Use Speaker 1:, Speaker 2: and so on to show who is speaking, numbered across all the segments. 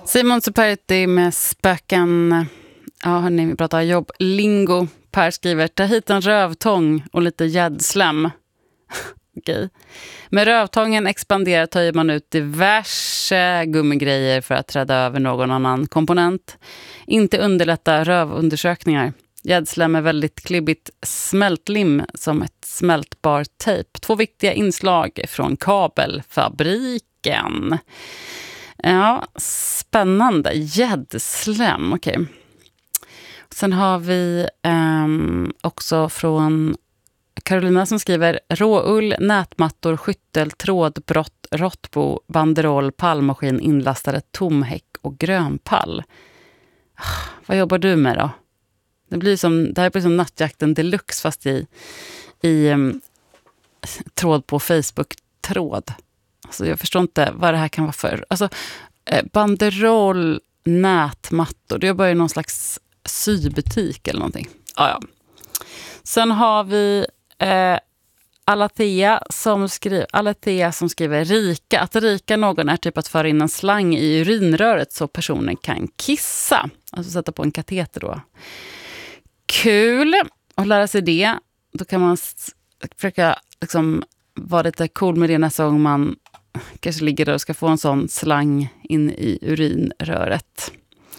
Speaker 1: Simon Superti med spöken. Ja, hörni, vi pratar jobb. Lingo. Per skriver, ta hit en rövtång och lite gäddslem. Okej. Med rövtången expanderar töjer man ut diverse gummigrejer för att träda över någon annan komponent. Inte underlätta rövundersökningar. Gäddslem är väldigt klibbigt smältlim som ett smältbar tejp. 2 viktiga inslag från kabelfabriken. Ja, spännande. Gäddslem, okej. Sen har vi också från Carolina som skriver råull, nätmattor, skyttel, trådbrott, råttbo, banderoll, pallmaskin, inlastare, tomhäck och grönpall. Vad jobbar du med då? Det här blir som nattjakten deluxe fast i tråd på Facebook-tråd. Alltså jag förstår inte vad det här kan vara för. Alltså banderoll, nätmattor, det är bara någon slags sybutik eller någonting. Ja. Sen har vi Alathea som skriver rika. Att rika någon är typ att föra in en slang i urinröret så personen kan kissa. Alltså sätta på en kateter då. Kul att lära sig det. Då kan man försöka liksom vara lite cool med det nästa gång man kanske ligger där och ska få en sån slang in i urinröret.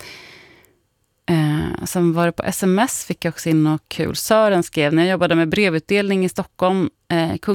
Speaker 1: Sen var det på sms fick jag också in något kul. Sören skrev, när jag jobbade med brevutdelning i Stockholm,